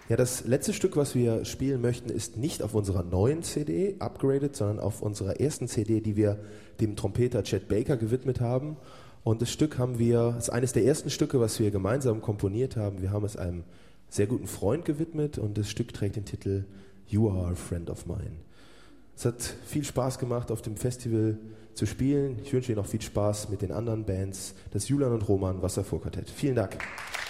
Ja, das letzte Stück, was wir spielen möchten, ist nicht auf unserer neuen CD, Upgraded, sondern auf unserer ersten CD, die wir dem Trompeter Chet Baker gewidmet haben. Und das Stück ist eines der ersten Stücke, was wir gemeinsam komponiert haben. Wir haben es einem sehr guten Freund gewidmet und das Stück trägt den Titel You Are a Friend of Mine. Es hat viel Spaß gemacht, auf dem Festival zu spielen. Ich wünsche Ihnen auch viel Spaß mit den anderen Bands, das Julian und Roman Wasserfuhrquartett. Vielen Dank.